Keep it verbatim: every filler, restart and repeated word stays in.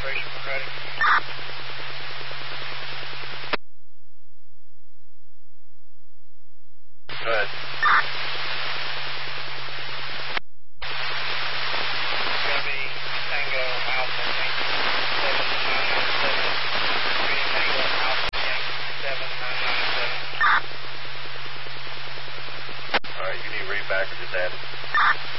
demonstration when ready. Go ahead. It's going to be Tango Alpha Yankee seven nine nine seven. Reading Tango Alpha Yankee seven nine nine seven. All right, you need to read back or just add it.